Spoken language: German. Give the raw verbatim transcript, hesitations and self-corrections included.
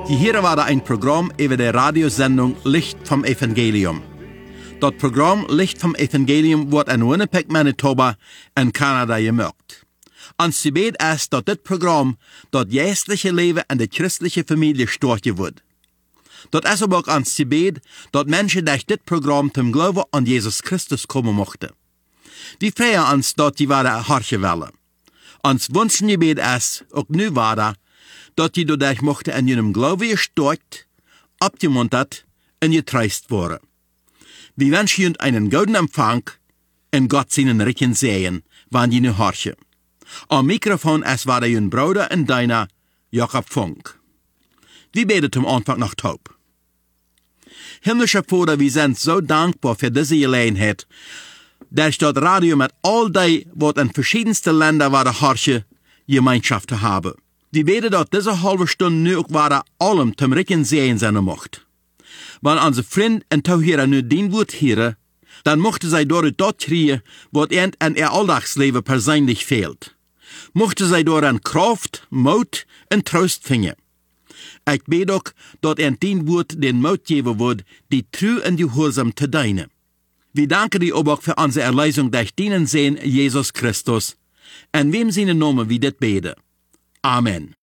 Hier war da ein Programm über die Radiosendung Licht vom Evangelium. Das Programm Licht vom Evangelium wird in Winnipeg, Manitoba in Kanada gemacht. Ons gebed ist, dass das Programm das geistliche Leben in der christlichen Familie starten wird. Das ist aber auch ons gebed, dass Menschen durch das Programm zum Glauben an Jesus Christus kommen möchten. Wir freuen uns, dass die wahre horchen wollen. Ons Wunschgebet ist, auch nu wahre, dass die dadurch mochten in ihrem Glauben gestärkt, abgemuntert und getröst worden. Wir wünschen Ihnen einen guten Empfang und Gott seinen Rücken sehen, wann die nu horchen. Am Mikrofon ist war der Ihren Bruder und deiner Jakob Funk. Wir beten zum Anfang noch taub. Himmlischer Vater, wir sind so dankbar für diese Gelegenheit, dass das Radio mit all die, was in verschiedensten Ländern war der horchen, Gemeinschaft zu haben. Wir beten, dass diese halbe Stunde nu auch war allem zum Rücken sehen sein macht. Wenn unsere Freunde und Zuhörer nu den Wort hören, dann mochten sie dort das kriegen, was ihnen in ihr Alltagsleben persönlich fehlt. Mochten sie dort an Kraft, Mut und Trost finden. Ich bete auch, dass ihnen den Wort den Mut geben wird, die treu und gehorsam zu dienen. Wir danken dir aber auch für unsere Erlösung durch den Sehen Jesus Christus, in wem seinen Namen wir das beten. Amen.